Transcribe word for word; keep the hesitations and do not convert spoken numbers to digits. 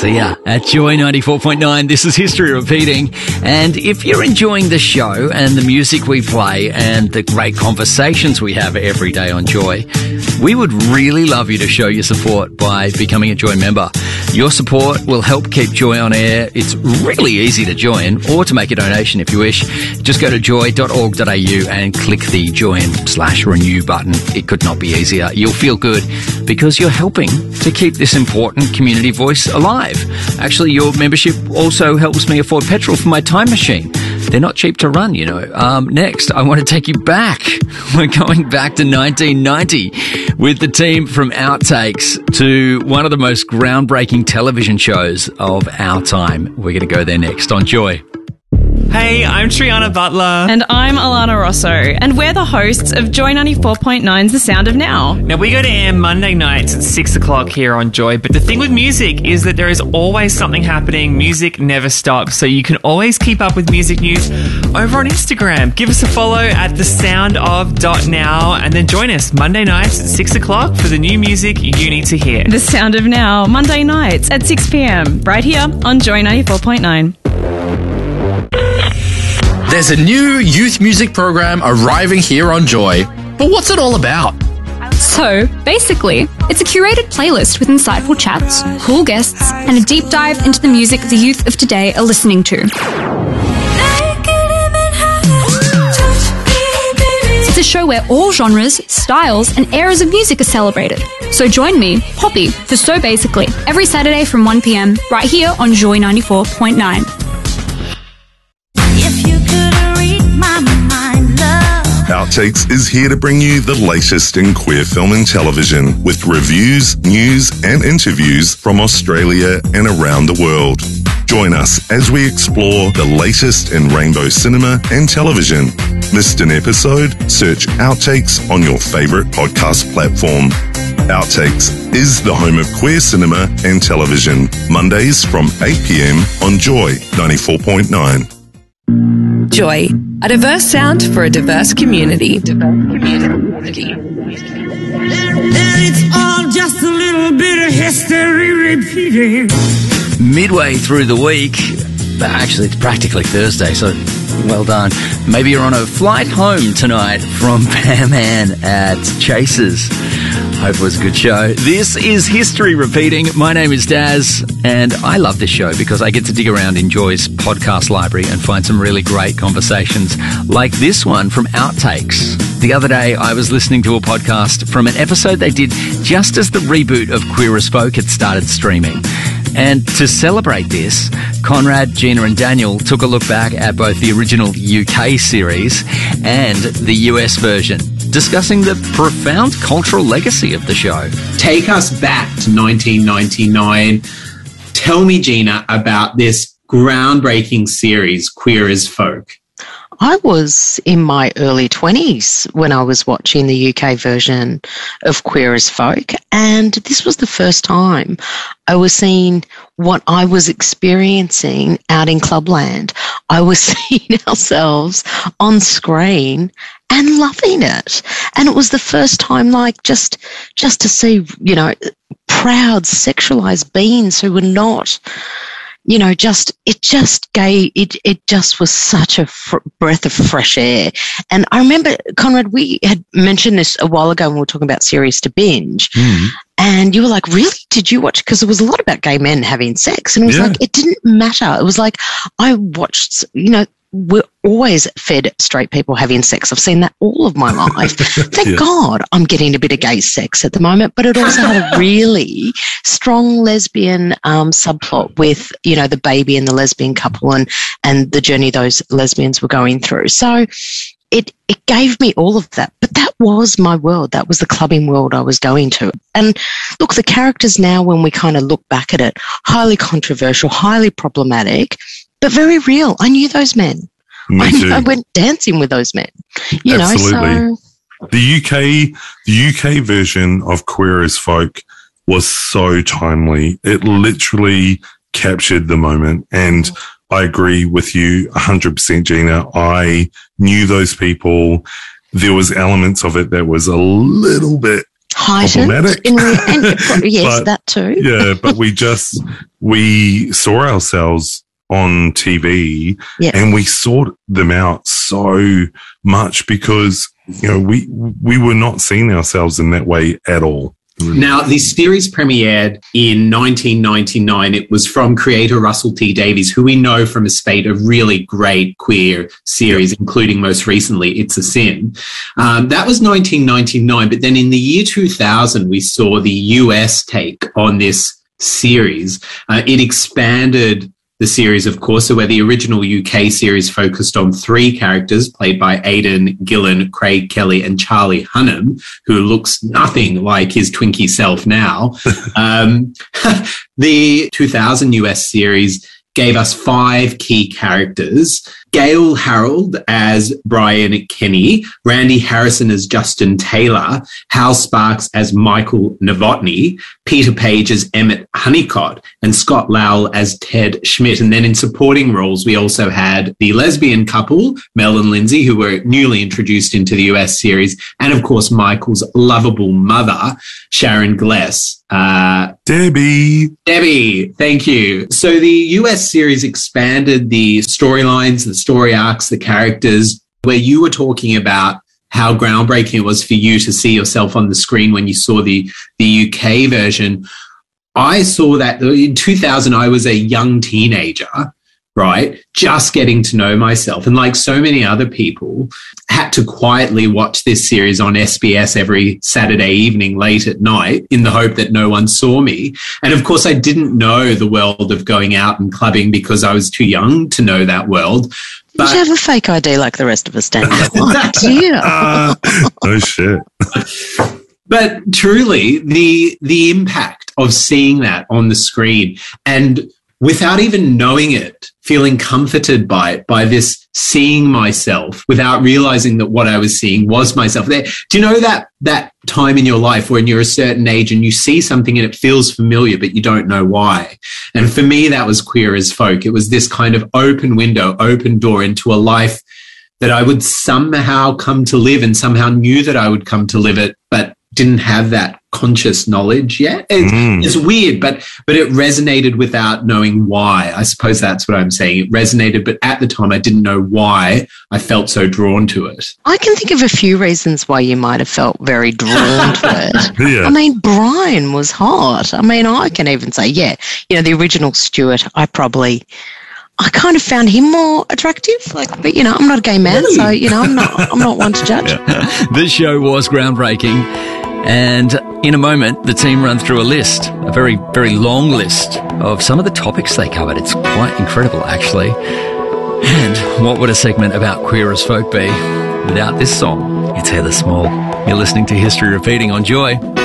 see ya at Joy ninety-four point nine. This is History Repeating. And if you're enjoying the show and the music we play and the great conversations we have every day on Joy, we would really love you to show your support by becoming a Joy member. Your support will help keep Joy on air. It's really easy to join or to make a donation if you wish. Just go to joy dot org dot a u and click the join slash renew button. It could not be easier. You'll feel good because you're helping to keep this important community voice alive. Actually, your membership also helps me afford petrol for my time machine. They're not cheap to run, you know. Um, next, I want to take you back. We're going back to nineteen ninety with the team from Outtakes to one of the most groundbreaking television shows of our time. We're going to go there next on Joy. Hey, I'm Triana Butler. And I'm Alana Rosso. And we're the hosts of Joy ninety-four point nine's The Sound of Now. Now, we go to air Monday nights at six o'clock here on Joy. But the thing with music is that there is always something happening. Music never stops. So you can always keep up with music news over on Instagram. Give us a follow at the sound of dot now and then join us Monday nights at six o'clock for the new music you need to hear. The Sound of Now, Monday nights at six p.m. right here on Joy ninety-four point nine. There's a new youth music program arriving here on Joy. But what's it all about? So, basically, it's a curated playlist with insightful chats, cool guests, and a deep dive into the music the youth of today are listening to. It's a show where all genres, styles, and eras of music are celebrated. So join me, Poppy, for So Basically, every Saturday from one p.m, right here on Joy ninety-four point nine. Outtakes is here to bring you the latest in queer film and television with reviews, news and interviews from Australia and around the world. Join us as we explore the latest in rainbow cinema and television. Missed an episode? Search Outtakes on your favourite podcast platform. Outtakes is the home of queer cinema and television. Mondays from eight p.m. on Joy ninety-four point nine. Joy, a diverse sound for a diverse community. Diverse community. And it's all just a little bit of history repeating. Midway through the week, but actually it's practically Thursday, so well done. Maybe you're on a flight home tonight from Pam Ann at Chasers. Hope it was a good show. This is History Repeating. My name is Daz, and I love this show because I get to dig around in Joy's podcast library and find some really great conversations like this one from Outtakes. The other day, I was listening to a podcast from an episode they did just as the reboot of Queer as Folk had started streaming. And to celebrate this, Conrad, Gina and Daniel took a look back at both the original U K series and the U S version, discussing the profound cultural legacy of the show. Take us back to nineteen ninety-nine. Tell me, Gina, about this groundbreaking series, Queer as Folk. I was in my early twenties when I was watching the U K version of Queer as Folk, and this was the first time I was seeing what I was experiencing out in Clubland. I was seeing ourselves on screen and loving it. And it was the first time, like, just just to see, you know, proud, sexualized beings who were not, you know, just, it just gave, it, it just was such a fr- breath of fresh air. And I remember, Conrad, we had mentioned this a while ago when we were talking about series to binge. Mm. And you were like, really? Did you watch? Because it was a lot about gay men having sex. And it was yeah. like, it didn't matter. It was like, I watched, you know, we're always fed straight people having sex. I've seen that all of my life. Thank yeah. God I'm getting a bit of gay sex at the moment, but it also had a really strong lesbian um, subplot with, you know, the baby and the lesbian couple and, and the journey those lesbians were going through. So it, it gave me all of that. But that was my world. That was the clubbing world I was going to. And look, the characters now, when we kind of look back at it, highly controversial, highly problematic, but very real. I knew those men. Me I, too. I went dancing with those men. You Absolutely. know, so the U K, the U K version of Queer as Folk was so timely. It literally captured the moment. And I agree with you one hundred percent, Gina. I knew those people. There was elements of it that was a little bit heightened. problematic. In re- and, yes, But, that too. yeah, but we just, we saw ourselves on T V Yeah. and we sought them out so much because, you know, we, we were not seeing ourselves in that way at all. Now, the series premiered in nineteen ninety-nine. It was from creator Russell T Davies, who we know from a spate of really great queer series, including most recently, It's a Sin. Um, that was nineteen ninety-nine. But then in the year two thousand, we saw the U S take on this series. Uh, it expanded the series, of course. So where the original U K series focused on three characters played by Aidan Gillen, Craig Kelly, and Charlie Hunnam, who looks nothing like his Twinkie self now. um, the two thousand U S series gave us five key characters. Gail Harold as Brian Kenny, Randy Harrison as Justin Taylor, Hal Sparks as Michael Novotny, Peter Page as Emmett Honeycott, and Scott Lowell as Ted Schmidt. And then in supporting roles, we also had the lesbian couple, Mel and Lindsay, who were newly introduced into the U S series, and of course, Michael's lovable mother, Sharon Gless. Uh, Debbie. Debbie, thank you. So the U S series expanded the storylines, the story arcs, the characters, where you were talking about how groundbreaking it was for you to see yourself on the screen when you saw the, the U K version. I saw that in two thousand, I was a young teenager, right? Just getting to know myself. And like so many other people, had to quietly watch this series on S B S every Saturday evening late at night in the hope that no one saw me. And of course, I didn't know the world of going out and clubbing because I was too young to know that world. But Did you have a fake I D like the rest of us, Daniel? Oh, dear. Uh, no shit. But truly, the the impact of seeing that on the screen and without even knowing it, feeling comforted by it, by this seeing myself without realizing that what I was seeing was myself. There, do you know that that time in your life when you're a certain age and you see something and it feels familiar, but you don't know why? And for me, that was Queer as Folk. It was this kind of open window, open door into a life that I would somehow come to live and somehow knew that I would come to live it, but didn't have that conscious knowledge yet. It's, Mm. it's weird, but but it resonated without knowing why. I suppose that's what I'm saying. It resonated, but at the time I didn't know why I felt so drawn to it. I can think of a few reasons why you might have felt very drawn to it. Yeah. I mean, Brian was hot. I mean, I can even say, yeah, you know, the original Stuart, I probably, I kind of found him more attractive. Like, but you know, I'm not a gay man, so you know, I'm not, I'm not one to judge. This show was groundbreaking. And in a moment, the team run through a list, a very, very long list of some of the topics they covered. It's quite incredible, actually. And what would a segment about Queer as Folk be without this song? It's Heather Small. You're listening to History Repeating on Joy.